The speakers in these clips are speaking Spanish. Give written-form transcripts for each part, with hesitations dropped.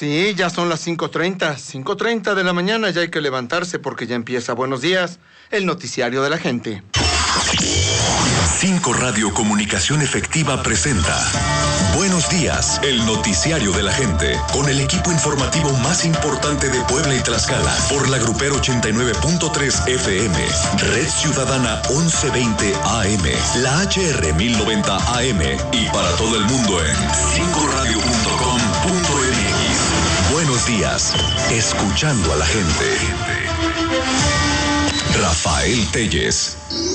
Sí, ya son las 5:30 de la mañana, ya hay que levantarse porque ya empieza. Buenos días, el noticiario de la gente. 5 Radio Comunicación Efectiva presenta Buenos días, el noticiario de la gente, con el equipo informativo más importante de Puebla y Tlaxcala, por la Grupero 89.3 FM, Red Ciudadana 1120 AM, la HR 1090 AM y para todo el mundo en 5radio.com.mx. Buenos días, escuchando a la gente. Rafael Telles.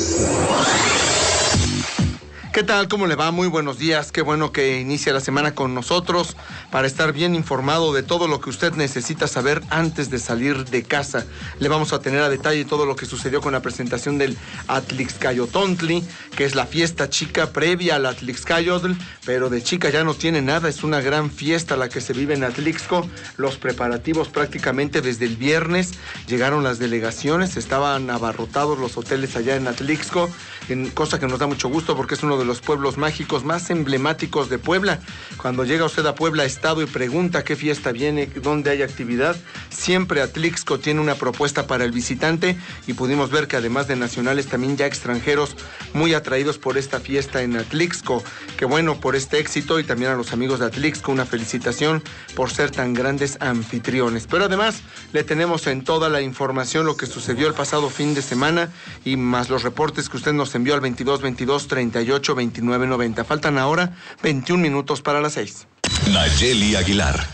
¿Qué tal? ¿Cómo le va? Muy buenos días. Qué bueno que inicia la semana con nosotros para estar bien informado de todo lo que usted necesita saber antes de salir de casa. Le vamos a tener a detalle todo lo que sucedió con la presentación del Atlixcayotontli, que es la fiesta chica previa al Atlixcayotl, pero de chica ya no tiene nada. Es una gran fiesta la que se vive en Atlixco. Los preparativos prácticamente desde el viernes. Llegaron las delegaciones, estaban abarrotados los hoteles allá en Atlixco, cosa que nos da mucho gusto porque es uno de los pueblos mágicos más emblemáticos de Puebla. Cuando llega usted a Puebla Estado y pregunta qué fiesta viene, dónde hay actividad, siempre Atlixco tiene una propuesta para el visitante, y pudimos ver que además de nacionales también ya extranjeros muy atraídos por esta fiesta en Atlixco. Qué bueno por este éxito, y también a los amigos de Atlixco una felicitación por ser tan grandes anfitriones. Pero además le tenemos en toda la información lo que sucedió el pasado fin de semana y más los reportes que usted nos envió al 22-22-38-29-90. Faltan ahora 21 minutos para las 6. Nayeli Aguilar.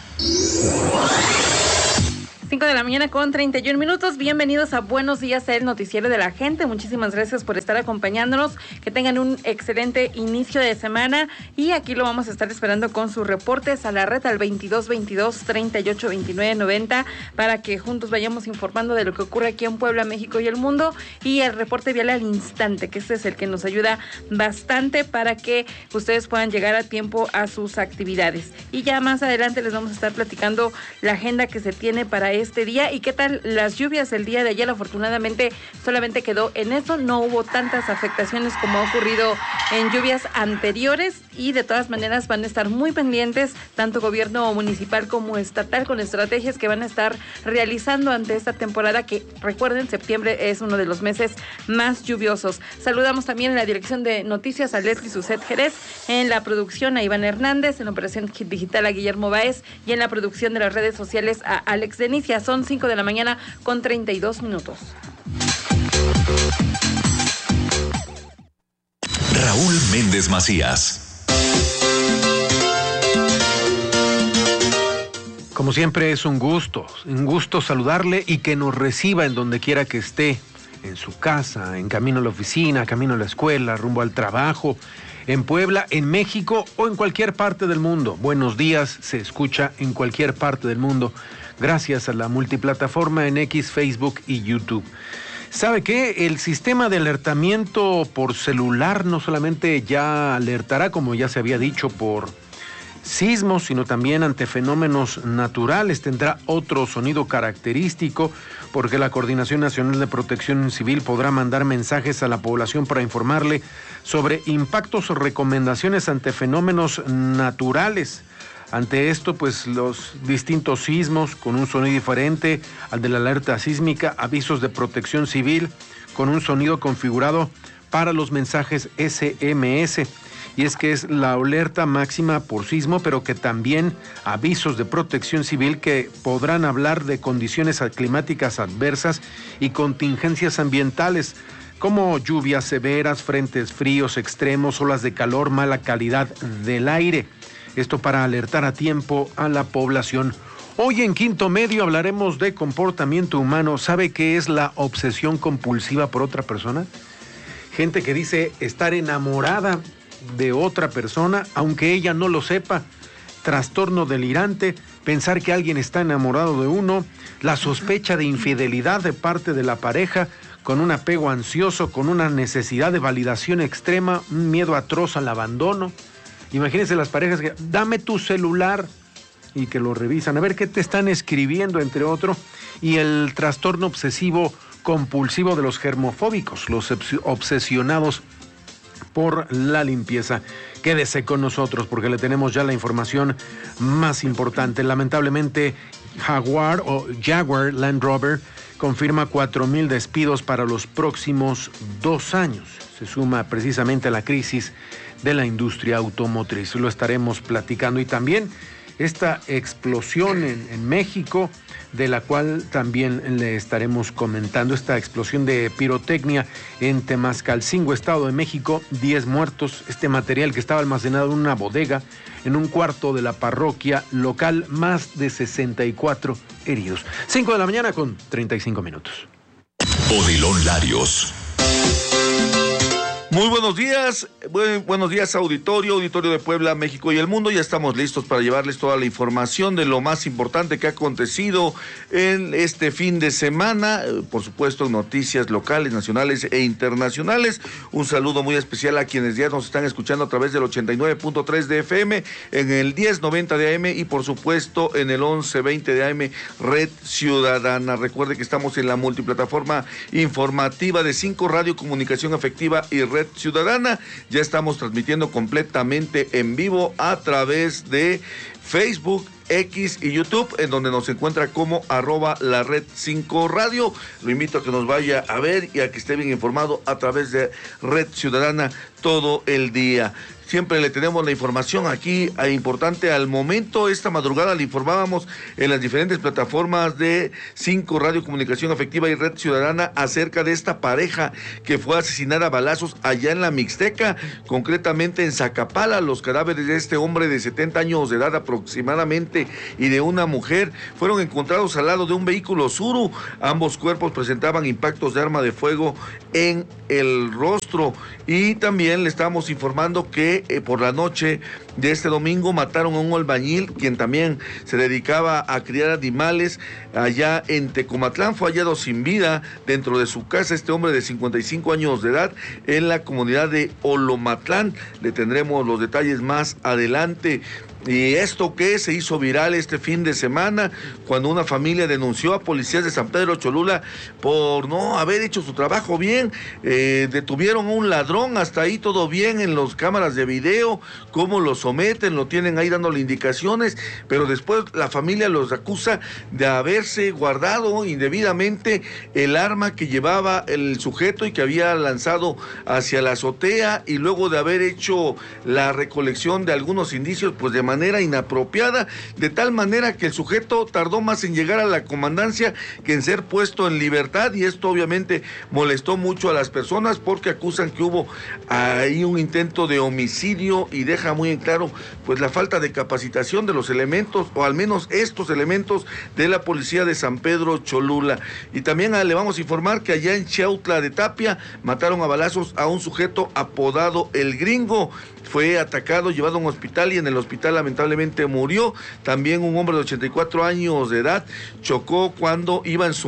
5 de la mañana con 31 minutos. Bienvenidos a Buenos Días, el noticiero de la gente. Muchísimas gracias por estar acompañándonos. Que tengan un excelente inicio de semana. Y aquí lo vamos a estar esperando con sus reportes a la red al 22-22-38-29-90 para que juntos vayamos informando de lo que ocurre aquí en Puebla, México y el mundo. Y el reporte vial al instante, que este es el que nos ayuda bastante para que ustedes puedan llegar a tiempo a sus actividades. Y ya más adelante les vamos a estar platicando la agenda que se tiene para este día y qué tal las lluvias del día de ayer. Afortunadamente solamente quedó en eso, no hubo tantas afectaciones como ha ocurrido en lluvias anteriores, y de todas maneras van a estar muy pendientes tanto gobierno municipal como estatal con estrategias que van a estar realizando ante esta temporada que, recuerden, septiembre es uno de los meses más lluviosos. Saludamos también en la dirección de noticias a Leslie Suset Jerez, en la producción a Iván Hernández, en la operación digital a Guillermo Báez y en la producción de las redes sociales a Alex Denicia. Son 5 de la mañana con 32 minutos. Raúl Méndez Macías. Como siempre es un gusto saludarle y que nos reciba en donde quiera que esté, en su casa, en camino a la oficina, camino a la escuela, rumbo al trabajo, en Puebla, en México o en cualquier parte del mundo. Buenos días se escucha en cualquier parte del mundo, gracias a la multiplataforma en X, Facebook y YouTube. ¿Sabe qué? El sistema de alertamiento por celular no solamente ya alertará, como ya se había dicho, por sismos, sino también ante fenómenos naturales. Tendrá otro sonido característico, porque la Coordinación Nacional de Protección Civil podrá mandar mensajes a la población para informarle sobre impactos o recomendaciones ante fenómenos naturales. Ante esto, pues los distintos sismos con un sonido diferente al de la alerta sísmica, avisos de protección civil con un sonido configurado para los mensajes SMS. Y es que es la alerta máxima por sismo, pero que también avisos de protección civil que podrán hablar de condiciones climáticas adversas y contingencias ambientales, como lluvias severas, frentes fríos extremos, olas de calor, mala calidad del aire. Esto para alertar a tiempo a la población. Hoy en Quinto Medio hablaremos de comportamiento humano. ¿Sabe qué es la obsesión compulsiva por otra persona? Gente que dice estar enamorada de otra persona, aunque ella no lo sepa. Trastorno delirante, pensar que alguien está enamorado de uno, la sospecha de infidelidad de parte de la pareja, con un apego ansioso, con una necesidad de validación extrema, un miedo atroz al abandono. Imagínense las parejas que, dame tu celular, y que lo revisan, a ver qué te están escribiendo, entre otros. Y el trastorno obsesivo compulsivo de los germofóbicos, los obsesionados por la limpieza. Quédese con nosotros porque le tenemos ya la información más importante. Lamentablemente, Jaguar Land Rover confirma 4,000 despidos para los próximos 2 años. Se suma precisamente a la crisis de la industria automotriz. Lo estaremos platicando. Y también esta explosión en México, de la cual también le estaremos comentando, esta explosión de pirotecnia en Temascalcingo, Estado de México, 10 muertos, este material que estaba almacenado en una bodega, en un cuarto de la parroquia local, más de 64 heridos. 5 de la mañana con 35 minutos. Odilon Larios. Muy buenos días, buenos días auditorio de Puebla, México y el mundo. Ya estamos listos para llevarles toda la información de lo más importante que ha acontecido en este fin de semana. Por supuesto, noticias locales, nacionales e internacionales. Un saludo muy especial a quienes ya nos están escuchando a través del 89.3 de FM, en el 1090 de AM y por supuesto en el 1120 de AM Red Ciudadana. Recuerde que estamos en la multiplataforma informativa de 5 Radio Comunicación Efectiva y Red Ciudadana. Ya estamos transmitiendo completamente en vivo a través de Facebook, X y YouTube, en donde nos encuentra como @la Red 5 Radio. Lo invito a que nos vaya a ver y a que esté bien informado a través de Red Ciudadana todo el día. Siempre le tenemos la información aquí importante al momento. Esta madrugada le informábamos en las diferentes plataformas de 5 Radio Comunicación Efectiva y Red Ciudadana acerca de esta pareja que fue asesinada a balazos allá en la Mixteca, concretamente en Zacapala. Los cadáveres de este hombre de 70 años de edad aproximadamente y de una mujer fueron encontrados al lado de un vehículo Tsuru. Ambos cuerpos presentaban impactos de arma de fuego en el rostro. Y también le estamos informando que por la noche de este domingo mataron a un albañil quien también se dedicaba a criar animales allá en Tecomatlán. Fue hallado sin vida dentro de su casa este hombre de 55 años de edad en la comunidad de Olomatlán. Le tendremos los detalles más adelante. Y esto que se hizo viral este fin de semana cuando una familia denunció a policías de San Pedro Cholula por no haber hecho su trabajo bien. Detuvieron a un ladrón, hasta ahí todo bien en las cámaras de video, cómo lo someten, lo tienen ahí dándole indicaciones, pero después la familia los acusa de haberse guardado indebidamente el arma que llevaba el sujeto y que había lanzado hacia la azotea, y luego de haber hecho la recolección de algunos indicios pues de manera inapropiada, de tal manera que el sujeto tardó más en llegar a la comandancia que en ser puesto en libertad, y esto obviamente molestó mucho a las personas porque acusan que hubo ahí un intento de homicidio, y deja muy en claro pues la falta de capacitación de los elementos, o al menos estos elementos de la policía de San Pedro Cholula. Y también le vamos a informar que allá en Chiautla de Tapia mataron a balazos a un sujeto apodado El Gringo. Fue atacado, llevado a un hospital y en el hospital lamentablemente murió. También un hombre de 84 años de edad murió cuando iba en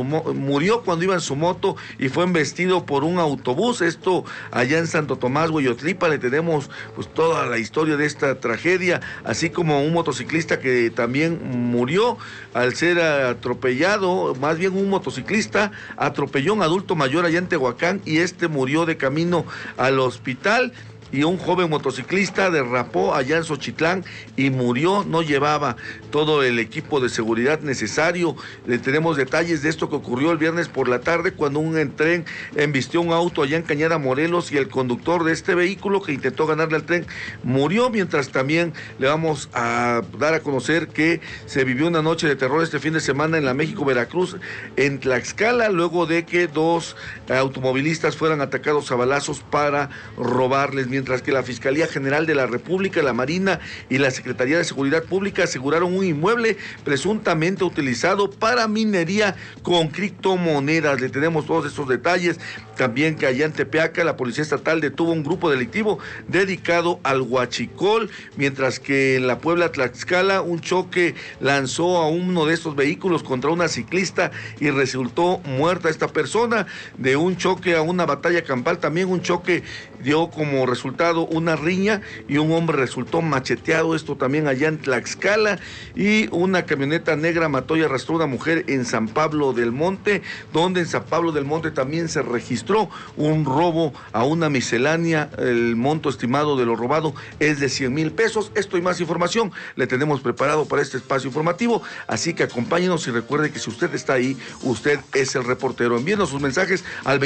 su moto y fue embestido por un autobús. Esto allá en Santo Tomás, Hueyotlipa. Le tenemos pues toda la historia de esta tragedia, así como un motociclista que también murió al ser atropellado. Más bien, un motociclista atropelló a un adulto mayor allá en Tehuacán y este murió de camino al hospital. Y un joven motociclista derrapó allá en Xochitlán y murió. No llevaba todo el equipo de seguridad necesario. Le tenemos detalles de esto que ocurrió el viernes por la tarde cuando un tren embistió un auto allá en Cañada, Morelos, y el conductor de este vehículo que intentó ganarle al tren murió. Mientras también le vamos a dar a conocer que se vivió una noche de terror este fin de semana en la México-Veracruz, en Tlaxcala, luego de que 2 automovilistas fueran atacados a balazos para robarles. Mientras que la Fiscalía General de la República, la Marina y la Secretaría de Seguridad Pública aseguraron un inmueble presuntamente utilizado para minería con criptomonedas. Le tenemos todos estos detalles. También que allá en Tepeaca la Policía Estatal detuvo un grupo delictivo dedicado al huachicol, mientras que en la Puebla Tlaxcala un choque lanzó a uno de estos vehículos contra una ciclista y resultó muerta esta persona. De un choque a una batalla campal, también un choque dio como resultado resultado una riña y un hombre resultó macheteado, esto también allá en Tlaxcala, y una camioneta negra mató y arrastró a una mujer en San Pablo del Monte, donde en San Pablo del Monte también se registró un robo a una miscelánea. El monto estimado de lo robado es de 100,000 pesos. Esto y más información le tenemos preparado para este espacio informativo, así que acompáñenos y recuerde que si usted está ahí, usted es el reportero. Envíenos sus mensajes al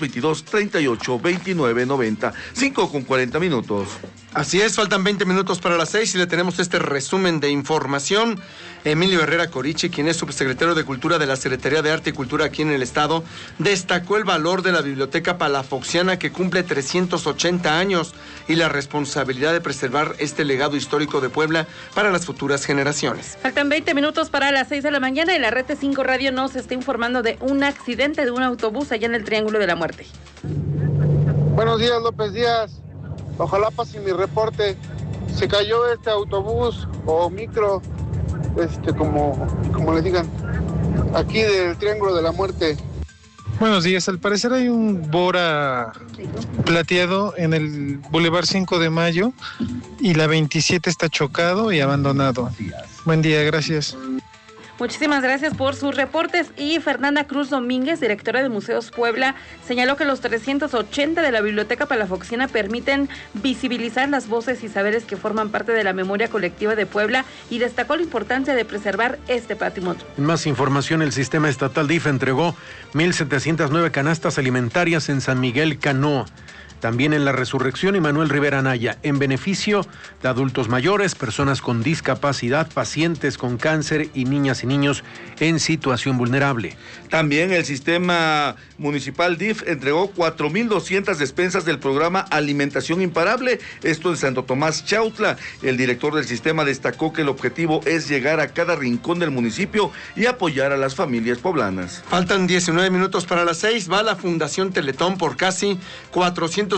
2222-382990, 5:40. Así es, faltan 20 minutos para las 6 y le tenemos este resumen de información. Emilio Herrera Corichi, quien es subsecretario de Cultura de la Secretaría de Arte y Cultura aquí en el Estado, destacó el valor de la Biblioteca Palafoxiana, que cumple 380 años, y la responsabilidad de preservar este legado histórico de Puebla para las futuras generaciones. Faltan 20 minutos para las 6 de la mañana y la Red 5 Radio nos está informando de un accidente de un autobús allá en el Triángulo de la Muerte. Buenos días, López Díaz. Ojalá pase mi reporte. Se cayó este autobús o micro, como le digan, aquí del Triángulo de la Muerte. Buenos días, al parecer hay un Bora plateado en el Boulevard 5 de Mayo y la 27 está chocado y abandonado. Buen día, gracias. Muchísimas gracias por sus reportes. Y Fernanda Cruz Domínguez, directora de Museos Puebla, señaló que los 380 de la Biblioteca Palafoxiana permiten visibilizar las voces y saberes que forman parte de la memoria colectiva de Puebla, y destacó la importancia de preservar este patrimonio. En más información, el sistema estatal DIF entregó 1,709 canastas alimentarias en San Miguel Canoa. También en La Resurrección y Manuel Rivera Anaya, en beneficio de adultos mayores, personas con discapacidad, pacientes con cáncer y niñas y niños en situación vulnerable. También el sistema municipal DIF entregó 4,200 despensas del programa Alimentación Imparable, esto en Santo Tomás Chautla. El director del sistema destacó que el objetivo es llegar a cada rincón del municipio y apoyar a las familias poblanas. Faltan 19 minutos para las 6. Va la Fundación Teletón por casi 400